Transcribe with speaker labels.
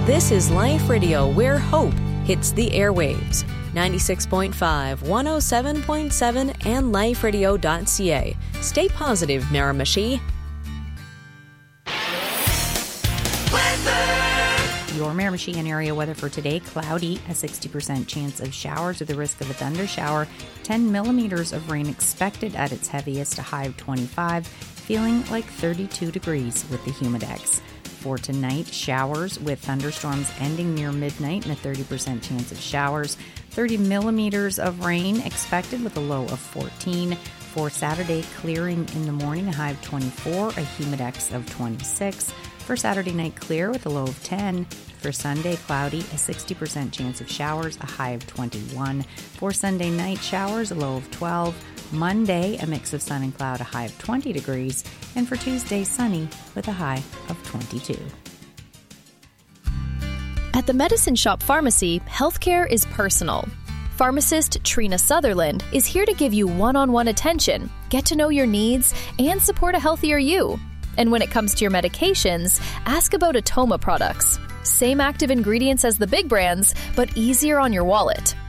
Speaker 1: This is Life Radio, where hope hits the airwaves. 96.5, 107.7, and liferadio.ca. Stay positive, Miramichi.
Speaker 2: Your Miramichi and area weather for today: cloudy, a 60% chance of showers with a risk of a thunder shower, 10 millimeters of rain expected at its heaviest, a high of 25, feeling like 32 degrees with the humidex. For tonight, showers with thunderstorms ending near midnight and a 30% chance of showers, 30 millimeters of rain expected with a low of 14. For Saturday, clearing in the morning, a high of 24, a humidex of 26. For Saturday night, clear with a low of 10. For Sunday, cloudy, a 60% chance of showers, a high of 21. For Sunday night, showers, a low of 12. Monday, a mix of sun and cloud, a high of 20 degrees. And for Tuesday, sunny with a high of 22.
Speaker 3: At the Medicine Shop Pharmacy, healthcare is personal. Pharmacist Trina Sutherland is here to give you one-on-one attention, get to know your needs, and support a healthier you. And when it comes to your medications, ask about Atoma products. Same active ingredients as the big brands, but easier on your wallet.